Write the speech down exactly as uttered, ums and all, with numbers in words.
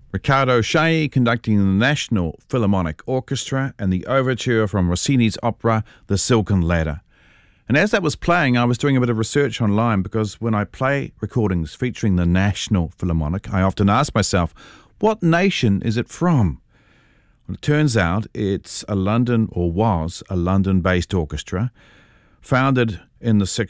Riccardo Chailly conducting the National Philharmonic Orchestra and the overture from Rossini's opera The Silken Ladder. And as that was playing, I was doing a bit of research online, because when I play recordings featuring the National Philharmonic, I often ask myself, what nation is it from? Well, it turns out it's a London, or was a London-based orchestra, founded in the